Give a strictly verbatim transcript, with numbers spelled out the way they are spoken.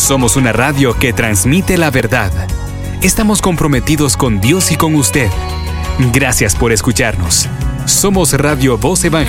Somos una radio que transmite la verdad. Estamos comprometidos con Dios y con usted. Gracias por escucharnos. Somos Radio Voz Evangélica.